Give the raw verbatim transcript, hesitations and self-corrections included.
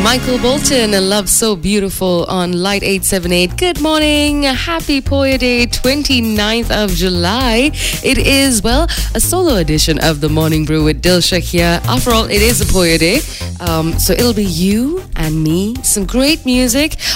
Michael Bolton, a Love So Beautiful on Light eight seven eight. Good morning. Happy Poya Day, twenty-ninth of July. It is, well, a solo edition of The Morning Brew with Dilshak here. After all, it is a Poya Day. Um, so it'll be you and me, some great music.